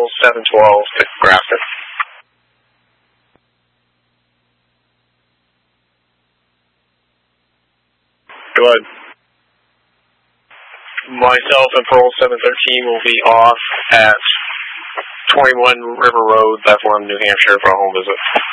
Patrol 712 to Grafton. Go ahead. Myself and Patrol 713 will be off at 21 River Road, Bethlehem, New Hampshire for a home visit.